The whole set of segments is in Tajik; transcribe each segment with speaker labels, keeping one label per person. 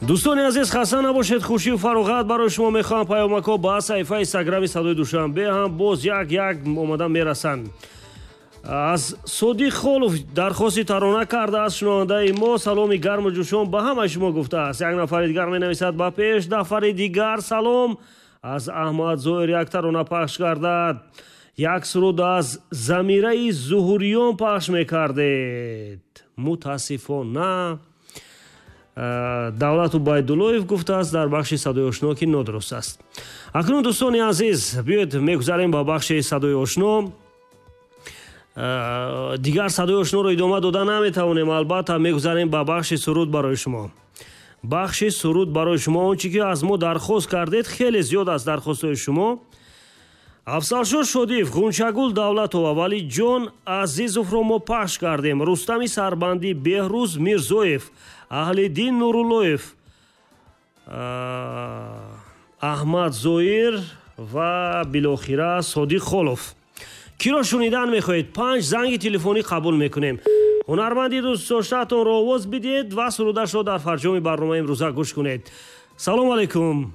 Speaker 1: دوستان عزیز خسته نباشید. خوشی و فراغت برای شما میخوام. پیامک‌ها با صفحه اینستاگرامی صدای دوشنبه هم باز یک اومدن میرسند. از صدیق خولوف درخواست ترانه کرده است. شنونده ما سلامی گرم و جوشان به همه شما گفته است. یک نفر دیگر می نویسد با پیش نفر دیگر سلام از احمد زویر یک ترانه پخش کردد. یک سرود از زمیره ظهوریان پخش میکردید. متاسفانه давлату байдуллоев гуфтааст дар бахши садои ошно ки нодуруст аст. акнун дӯстони азиз, биёед мегузарем ба бахши садои ошно. дигар садои ошноро идома дода наметавонем. албатта мегузарем ба бахши суруд барои шумо. бахши суруд барои шумо он чи ки аз мо дархост кардед хеле зиёд аст. дархостҳои шумо афзалшор шодиев, ғунчагул давлатова, валиҷон азизовро мо пахш кардем. рустами сарбандӣ, беҳрӯз мирзоев, аҳлиддин нуруллоев, аҳмад зоир ва билохира содиқ холов. киро шунидан мехоҳед? 5 занги телефонӣ қабул мекунем. ҳунарманди дӯстдоштаатонро овоз бидиҳед ва сурудашро дар фарҷоми барномаи имрӯза гӯш кунед. салому алайкум.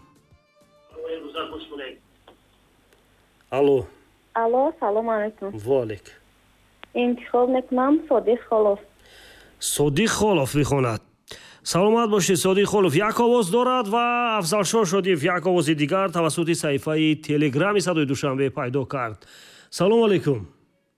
Speaker 1: алло.
Speaker 2: алло, салому алайкум.
Speaker 1: волик.
Speaker 2: интихоб мекунам Содиқ Холов.
Speaker 1: Содиқ Холов бихонад. саломат бошед Содиқ Холов. як овоз дорад ва афзалшор шодиев як овози дигар тавассути саҳифаи телеграми садои душанбе пайдо кард. салому алайкум.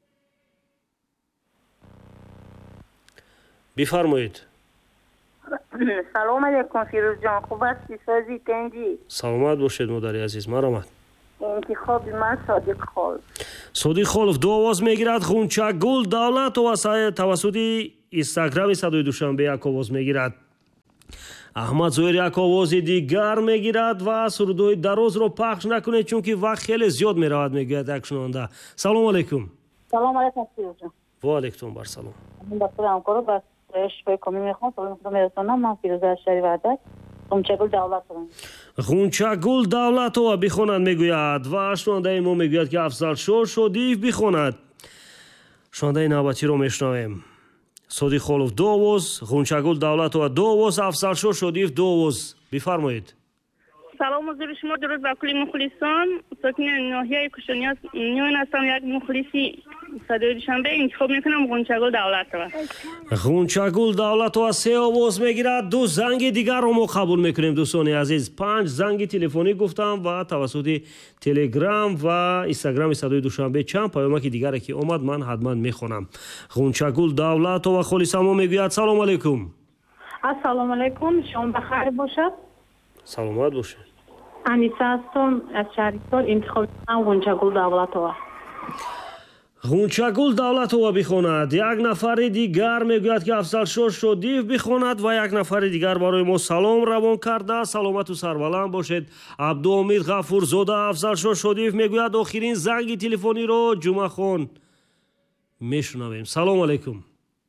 Speaker 1: бифармоед.
Speaker 2: салому алайкум фирӯзҷон, хуб ҳастӣ? сози тенҷӣ?
Speaker 1: саломат бошед модари азиз. маромад.
Speaker 2: интихоби ман Содиқ Холов.
Speaker 1: Содиқ Холов ду овоз мегирад. ғунчагул давлатова тавассути инстаграми садои душанбе як овоз мегирад. аҳмад зоир як овози дигар мегирад ва сурудҳои дарозро пахш накунед, чунки вақт хеле зиёд меравад, мегӯяд як шунонда. салому алайкум.
Speaker 2: салому алайкум фирӯзҷон.
Speaker 1: ва алайкум барсалом.
Speaker 2: ба пури ҳамкоро ба шифои комил мехоҳам саломи худро мерасонам. ман фирӯза ашари ваҳдат, ғунчагул давлатова.
Speaker 1: ғунчагул давлатова бихонад, мегӯяд ва шунондаи мо мегӯяд ки афзалшор шодиев бихонад. шунондаи навбатиро мешунавем. Содиқ Холов ду овоз, ғунчагул давлатова ду овоз, афзалшор шодиев ду овоз. бифармоед.
Speaker 3: салому зури шумо, дуруд ба кулли мухлисон. сокини ноҳияи кушониёс нён ҳастам. як мухлиси садои душанбе интихоб мекунам ғунчагул давлатова.
Speaker 1: ғунчагул давлатова се овоз мегирад. ду занги дигарро мо қабул мекунем дӯстони азиз. 5 занги телефонӣ гуфтам ва тавассути телеграм ва инстаграми садои душанбе чанд паёмаки дигаре ки омад ман ҳатман мехонам. ғунчагул давлатова холисамо мегӯяд салому алайкум.
Speaker 4: ассалому алайкум, шом бахайр бошад.
Speaker 1: саломат бошед.
Speaker 4: аниса ҳастам аз шаҳристон. интихоби ман ғунчагул давлатова.
Speaker 1: ғунчагул давлатова бихонад. як нафари дигар мегӯяд ки афзалшор шодиев бихонад ва як нафари дигар барои мо салом равон карда. саломату сарбаланд бошед. абдуомид ғафурзода, афзалшор шодиев мегӯяд охирин занги телефониро ҷумъахон мешунавем. салому алайкум.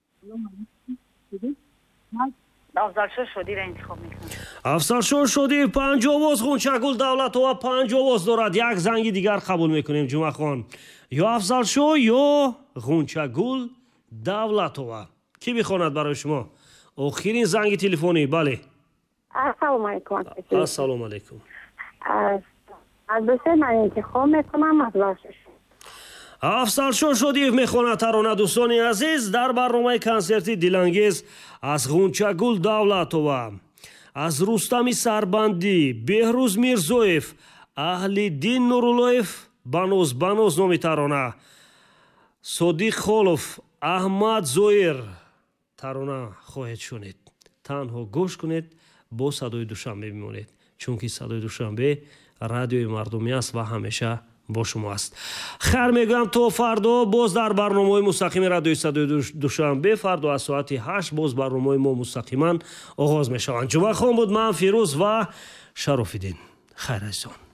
Speaker 2: афзалшор шодиевро интихоб мекунам.
Speaker 1: афзалшор шодиев 5 овоз. ғунчагул давлатова 5 овоз дорад. як занги дигар қабул мекунем ҷумъахон. ё афзалшор ё ғунчагул давлатова. ки бихонад барои шумо? охирин занги телефонӣ. бале.
Speaker 2: ассалому алайкум.
Speaker 1: ассалому алайкум.
Speaker 2: аз дӯстон ман интихоб мекунам афзалшор.
Speaker 1: афзалшор шодиев мехонад тарона. дӯстони азиз, дар барномаи консерти дилангез аз ғунчагул давлатова, аз рустами сарбандӣ, беҳрӯз мирзоев, аҳлиддин нуруллоев, баноз номи тарона, Содиқ Холов, аҳмад зоир тарона хоҳед шунид. танҳо гӯш кунед, бо садои душанбе бимонед, чунки садои душанбе радиои мардумӣ аст ва ҳамеша бо шумо аст. хайр мегӯям то фардо боз дар барномаҳои мустақими радиои садои душанбе. фардо аз соати 8 боз барномаҳои мо мустақиман оғоз мешаванд. ҷумъахон буд. ман фирӯз ва шарофиддин. хайр азизон.